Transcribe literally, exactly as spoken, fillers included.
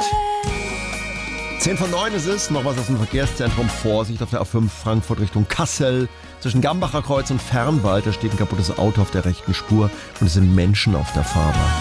zehn von neun ist es, noch was aus dem Verkehrszentrum. Vorsicht auf der A fünf Frankfurt Richtung Kassel. Zwischen Gambacher Kreuz und Fernwald, da steht ein kaputtes Auto auf der rechten Spur und es sind Menschen auf der Fahrbahn.